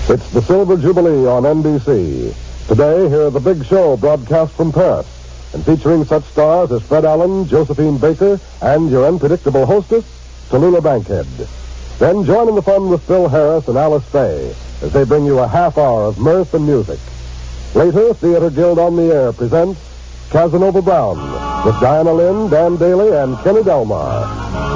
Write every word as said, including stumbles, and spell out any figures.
It's the Silver Jubilee on N B C. Today, hear The Big Show broadcast from Paris, and featuring such stars as Fred Allen, Josephine Baker, and your unpredictable hostess, Tallulah Bankhead. Then join in the fun with Phil Harris and Alice Faye as they bring you a half hour of mirth and music. Later, Theater Guild on the Air presents Casanova Brown with Diana Lynn, Dan Daly, and Kenny Delmar.